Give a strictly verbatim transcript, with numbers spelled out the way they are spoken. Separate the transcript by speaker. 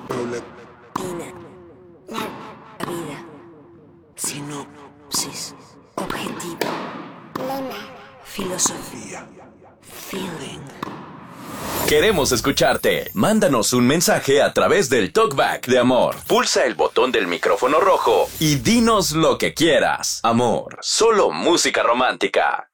Speaker 1: Tina. La vida. Sinopsis. Objetivo. Lema. Filosofía. Feeling.
Speaker 2: Queremos escucharte. Mándanos un mensaje a través del Talkback de Amor. Pulsa el botón del micrófono rojo y dinos lo que quieras. Amor, solo música romántica.